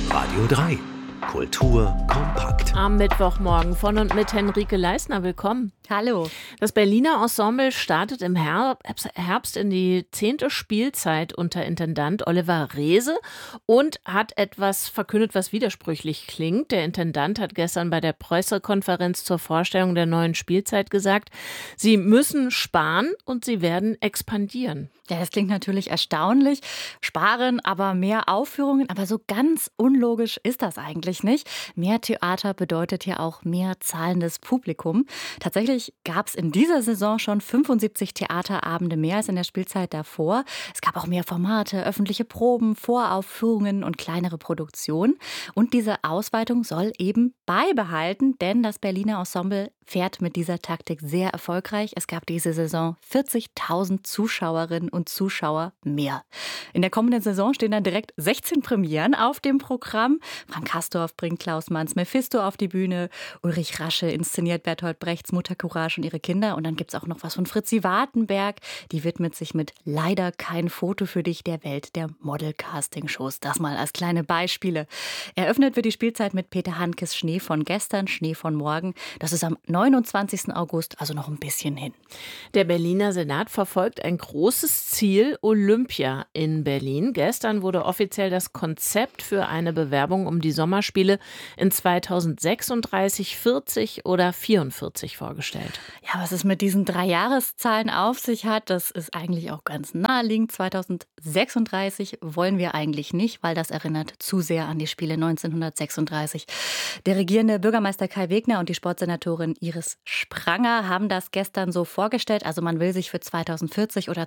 Radio 3. Kultur kompakt. Am Mittwochmorgen von und mit Henrike Leisner. Willkommen. Hallo. Das Berliner Ensemble startet im Herbst in die 10. Spielzeit unter Intendant Oliver Reese und hat etwas verkündet, was widersprüchlich klingt. Der Intendant hat gestern bei der Pressekonferenz zur Vorstellung der neuen Spielzeit gesagt, sie müssen sparen und sie werden expandieren. Ja, das klingt natürlich erstaunlich. Sparen, aber mehr Aufführungen. Aber so ganz unlogisch ist das eigentlich nicht. Mehr Theater bedeutet ja auch mehr zahlendes Publikum. Tatsächlich gab es in dieser Saison schon 75 Theaterabende mehr als in der Spielzeit davor. Es gab auch mehr Formate, öffentliche Proben, Voraufführungen und kleinere Produktionen. Und diese Ausweitung soll eben beibehalten, denn das Berliner Ensemble fährt mit dieser Taktik sehr erfolgreich. Es gab diese Saison 40.000 Zuschauerinnen und Zuschauer mehr. In der kommenden Saison stehen dann direkt 16 Premieren auf dem Programm. Frank Hastorf bringt Klaus Manns Mephisto auf die Bühne. Ulrich Rasche inszeniert Bertolt Brechts Mutter Courage und ihre Kinder. Und dann gibt es auch noch was von Fritzi Wartenberg. Die widmet sich mit Leider kein Foto für dich der Welt der Model-Casting-Shows. Das mal als kleine Beispiele. Eröffnet wird die Spielzeit mit Peter Handkes Schnee von gestern, Schnee von morgen. Das ist am 29. August, also noch ein bisschen hin. Der Berliner Senat verfolgt ein großes Ziel, Olympia in Berlin. Gestern wurde offiziell das Konzept für eine Bewerbung um die Sommerspiele in 2036, 40 oder 44 vorgestellt. Ja, was es mit diesen 3 Jahreszahlen auf sich hat, das ist eigentlich auch ganz naheliegend. 2036 wollen wir eigentlich nicht, weil das erinnert zu sehr an die Spiele 1936. Der regierende Bürgermeister Kai Wegner und die Sportsenatorin Iris Spranger haben das gestern so vorgestellt. Also man will sich für 2040 oder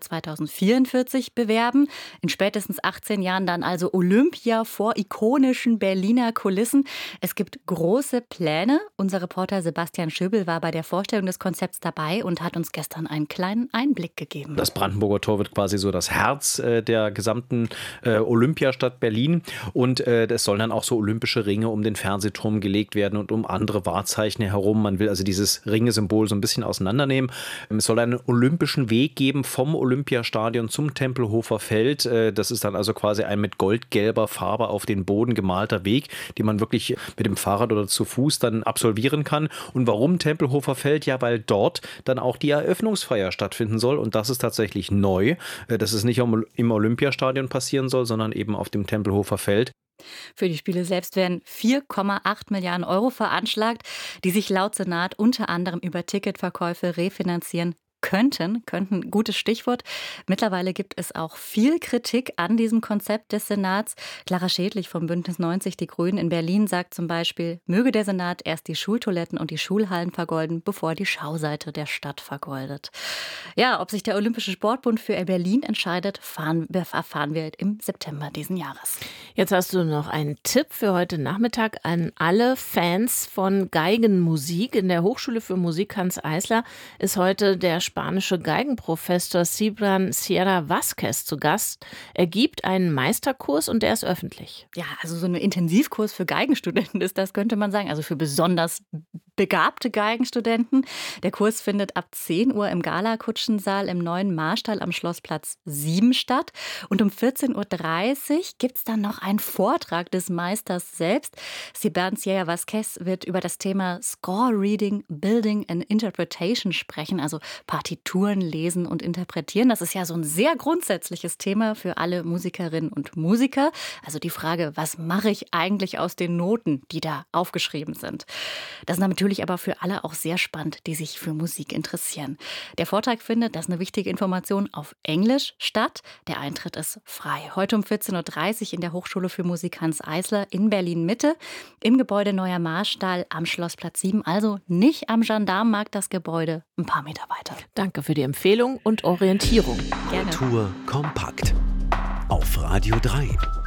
2044 bewerben. In spätestens 18 Jahren dann also Olympia vor ikonischen Berliner Kulissen. Es gibt große Pläne. Unser Reporter Sebastian Schöbel war bei der Vorstellung des Konzepts dabei und hat uns gestern einen kleinen Einblick gegeben. Das Brandenburger Tor wird quasi so das Herz der gesamten Olympiastadt Berlin. Und es sollen dann auch so olympische Ringe um den Fernsehturm gelegt werden und um andere Wahrzeichen herum. Man will also dieses Ringesymbol so ein bisschen auseinandernehmen. Es soll einen olympischen Weg geben vom Olympiastadion zum Tempelhofer Feld. Das ist dann also quasi ein mit goldgelber Farbe auf den Boden gemalter Weg, den man wirklich mit dem Fahrrad oder zu Fuß dann absolvieren kann. Und warum Tempelhofer Feld? Ja, weil dort dann auch die Eröffnungsfeier stattfinden soll. Und das ist tatsächlich neu, dass es nicht im Olympiastadion passieren soll, sondern eben auf dem Tempelhofer Feld. Für die Spiele selbst werden 4,8 Milliarden Euro veranschlagt, die sich laut Senat unter anderem über Ticketverkäufe refinanzieren könnten, gutes Stichwort. Mittlerweile gibt es auch viel Kritik an diesem Konzept des Senats. Clara Schädlich vom Bündnis 90 Die Grünen in Berlin sagt zum Beispiel, möge der Senat erst die Schultoiletten und die Schulhallen vergolden, bevor die Schauseite der Stadt vergoldet. Ja, ob sich der Olympische Sportbund für Berlin entscheidet, erfahren wir im September diesen Jahres. Jetzt hast du noch einen Tipp für heute Nachmittag an alle Fans von Geigenmusik. In der Hochschule für Musik Hanns Eisler ist heute der spanische Geigenprofessor Cibran Sierra Vázquez zu Gast. Er gibt einen Meisterkurs und der ist öffentlich. Ja, also so ein Intensivkurs für Geigenstudenten ist das, könnte man sagen. Also für besonders begabte Geigenstudenten. Der Kurs findet ab 10 Uhr im Galakutschensaal im neuen Marstall am Schlossplatz 7 statt. Und um 14.30 Uhr gibt es dann noch einen Vortrag des Meisters selbst. Cibran Sierra Vázquez wird über das Thema Score Reading, Building and Interpretation sprechen, also Partituren lesen und interpretieren. Das ist ja so ein sehr grundsätzliches Thema für alle Musikerinnen und Musiker. Also die Frage, was mache ich eigentlich aus den Noten, die da aufgeschrieben sind? Das ist natürlich aber für alle auch sehr spannend, die sich für Musik interessieren. Der Vortrag findet, das ist eine wichtige Information, auf Englisch statt. Der Eintritt ist frei. Heute um 14.30 Uhr in der Hochschule für Musik Hanns Eisler in Berlin-Mitte im Gebäude Neuer Marstall am Schlossplatz 7. Also nicht am Gendarmenmarkt das Gebäude, ein paar Meter weiter. Danke für die Empfehlung und Orientierung. Gerne. Kultur kompakt. Auf Radio 3.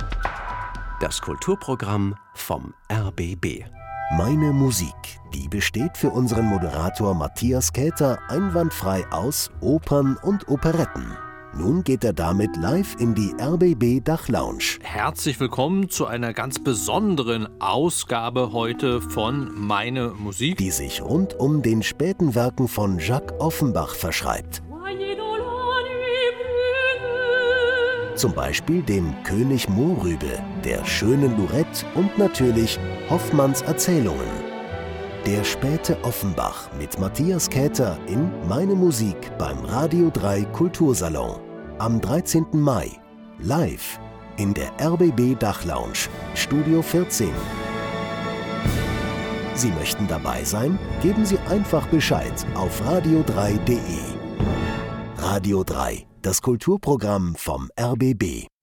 Das Kulturprogramm vom RBB. Meine Musik, die besteht für unseren Moderator Matthias Kelter einwandfrei aus Opern und Operetten. Nun geht er damit live in die RBB Dachlounge. Herzlich willkommen zu einer ganz besonderen Ausgabe heute von Meine Musik, Die sich rund um den späten Werken von Jacques Offenbach verschreibt. Zum Beispiel dem König Mohrrübe, der schönen Lorette und natürlich Hoffmanns Erzählungen. Der späte Offenbach mit Matthias Käther in Meine Musik beim Radio 3 Kultursalon. Am 13. Mai, live in der RBB Dachlounge, Studio 14. Sie möchten dabei sein? Geben Sie einfach Bescheid auf radio3.de. Radio 3, das Kulturprogramm vom RBB.